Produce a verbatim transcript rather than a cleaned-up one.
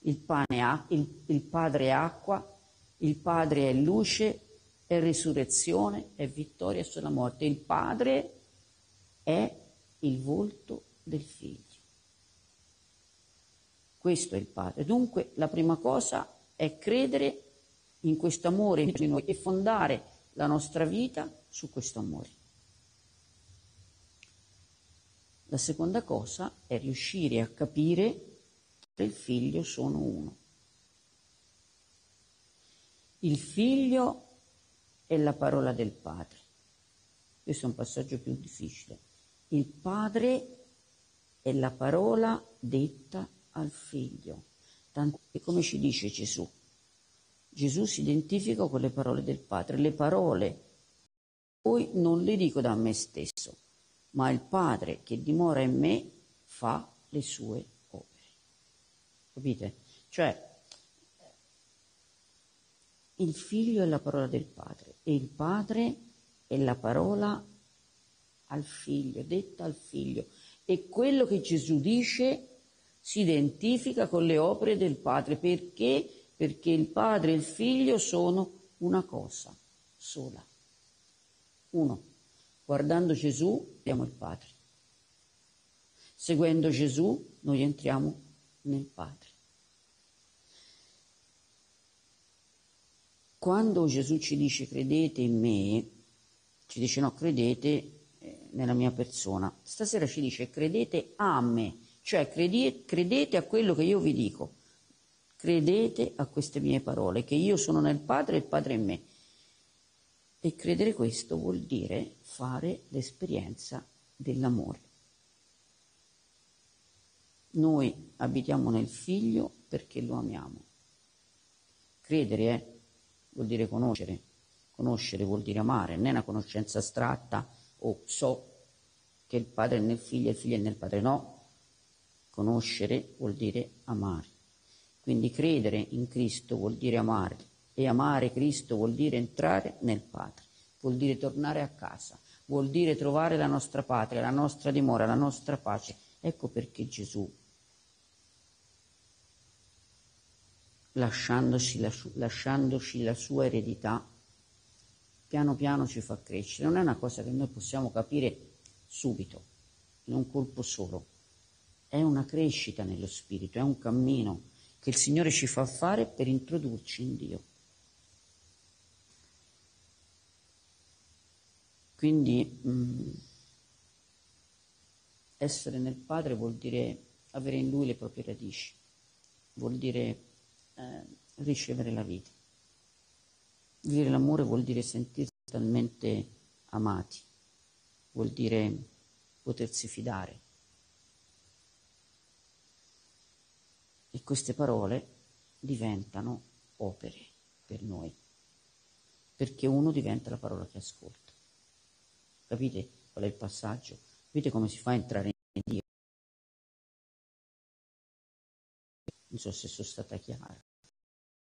il pane è, il, il Padre è acqua, il Padre è luce, è risurrezione, è vittoria sulla morte. Il Padre è il volto del Figlio. Questo è il Padre. Dunque la prima cosa è credere in questo amore in noi e fondare la nostra vita su questo amore. La seconda cosa è riuscire a capire che il Figlio sono uno. Il Figlio è la parola del Padre. Questo è un passaggio più difficile. Il Padre è la parola detta al Figlio. Tanto che, come ci dice Gesù, Gesù si identifica con le parole del Padre. Le parole poi non le dico da me stesso, ma il Padre che dimora in me fa le sue opere. Capite? Cioè, il Figlio è la parola del Padre e il Padre è la parola al Figlio, detta al Figlio. E quello che Gesù dice si identifica con le opere del Padre. Perché? Perché il Padre e il Figlio sono una cosa sola. Uno. Guardando Gesù, vediamo il Padre. Seguendo Gesù, noi entriamo nel Padre. Quando Gesù ci dice credete in me, ci dice no, credete nella mia persona. Stasera ci dice credete a me, cioè credete, credete a quello che io vi dico. Credete a queste mie parole, che io sono nel Padre e il Padre in me. E credere questo vuol dire fare l'esperienza dell'amore. Noi abitiamo nel Figlio perché lo amiamo. Credere eh, vuol dire conoscere. Conoscere vuol dire amare, non è una conoscenza astratta o so che il Padre è nel Figlio e il Figlio è nel Padre. No, conoscere vuol dire amare. Quindi credere in Cristo vuol dire amare, e amare Cristo vuol dire entrare nel Padre, vuol dire tornare a casa, vuol dire trovare la nostra patria, la nostra dimora, la nostra pace. Ecco perché Gesù, lasciandoci la, lasciandoci la sua eredità, piano piano ci fa crescere. Non è una cosa che noi possiamo capire subito, in un colpo solo. È una crescita nello spirito, è un cammino che il Signore ci fa fare per introdurci in Dio. Quindi mh, essere nel Padre vuol dire avere in Lui le proprie radici, vuol dire eh, ricevere la vita. Vivere l'amore vuol dire sentirsi talmente amati, vuol dire potersi fidare. E queste parole diventano opere per noi, perché uno diventa la parola che ascolta. Capite qual è il passaggio? Capite come si fa a entrare in Dio? Non so se sono stata chiara.